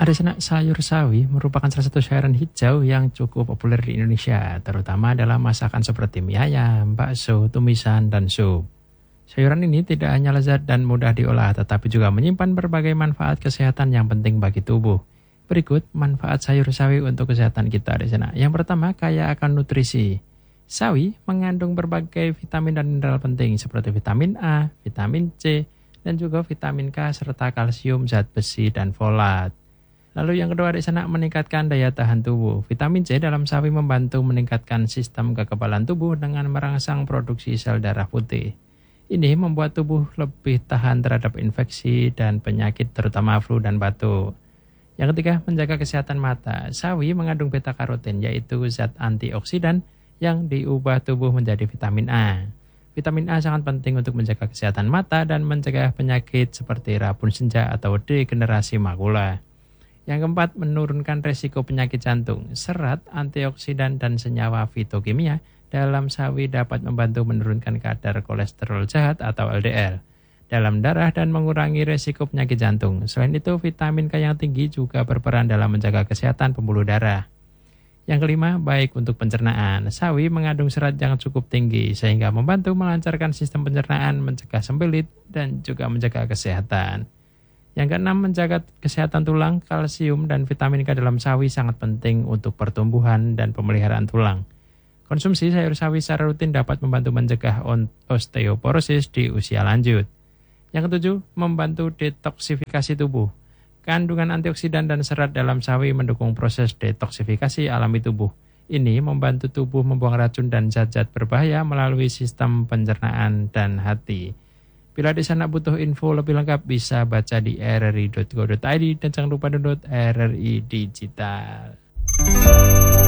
Arisena sayur sawi merupakan salah satu sayuran hijau yang cukup populer di Indonesia, terutama dalam masakan seperti mie ayam, bakso, tumisan, dan sup. Sayuran ini tidak hanya lezat dan mudah diolah, tetapi juga menyimpan berbagai manfaat kesehatan yang penting bagi tubuh. Berikut manfaat sayur sawi untuk kesehatan kita, Arisena. Yang pertama, kaya akan nutrisi. Sawi mengandung berbagai vitamin dan mineral penting seperti vitamin A, vitamin C, dan juga vitamin K serta kalsium, zat besi, dan folat. Lalu yang kedua, Arisena, meningkatkan daya tahan tubuh. Vitamin C dalam sawi membantu meningkatkan sistem kekebalan tubuh dengan merangsang produksi sel darah putih. Ini membuat tubuh lebih tahan terhadap infeksi dan penyakit terutama flu dan batuk. Yang ketiga, menjaga kesehatan mata. Sawi mengandung beta karotin, yaitu zat antioksidan yang diubah tubuh menjadi vitamin A. Vitamin A sangat penting untuk menjaga kesehatan mata dan mencegah penyakit seperti rabun senja atau degenerasi makula. Yang keempat, menurunkan resiko penyakit jantung. Serat, antioksidan, dan senyawa fitokimia dalam sawi dapat membantu menurunkan kadar kolesterol jahat atau LDL dalam darah dan mengurangi resiko penyakit jantung. Selain itu, vitamin K yang tinggi juga berperan dalam menjaga kesehatan pembuluh darah. Yang kelima, baik untuk pencernaan. Sawi mengandung serat yang cukup tinggi sehingga membantu melancarkan sistem pencernaan, mencegah sembelit, dan juga menjaga kesehatan. Yang keenam, menjaga kesehatan tulang. Kalsium dan vitamin K dalam sawi sangat penting untuk pertumbuhan dan pemeliharaan tulang. Konsumsi sayur sawi secara rutin dapat membantu mencegah osteoporosis di usia lanjut. Yang ketujuh, membantu detoksifikasi tubuh. Kandungan antioksidan dan serat dalam sawi mendukung proses detoksifikasi alami tubuh. Ini membantu tubuh membuang racun dan zat-zat berbahaya melalui sistem pencernaan dan hati. Bila di sana butuh info lebih lengkap, bisa baca di rri.go.id dan jangan lupa download RRI Digital.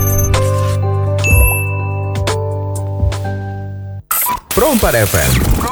Pro 4 FM